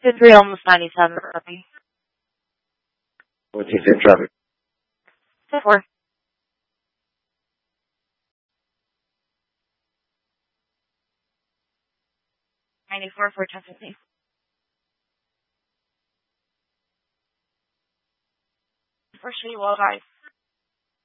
53, almost 97 early. What's he say traffic? 4. 94 for 1050. For Shady Wall Drive.